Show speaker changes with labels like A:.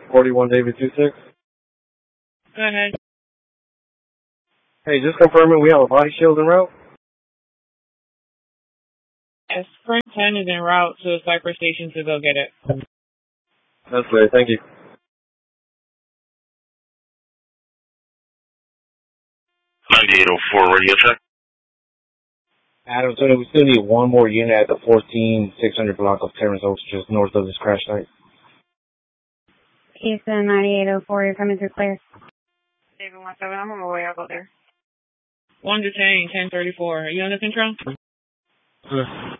A: 41 David 26.
B: Go ahead.
A: Hey, just confirming we have a body shield en route?
B: Yes, Sprint 10 is en route to the Cypress station to go get it.
A: That's great, thank you.
C: 9804 radio check.
A: Adam, so we still need one more unit at the 14600 block of Terrace Oaks, just north of this crash site.
D: Houston 9804, you're coming through clear.
B: David 17, I'm on my way, I'll go there. 1 detained, 1034. Are you under control?